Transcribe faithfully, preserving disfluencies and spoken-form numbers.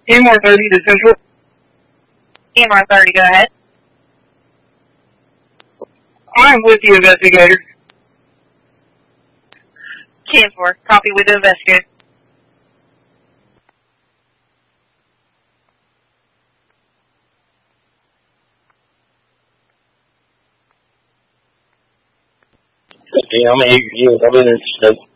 E M R thirty to Central. E M R thirty, go ahead. I'm with the investigator. ten four, copy with the investigator. Okay, I'm eager. I'm interested.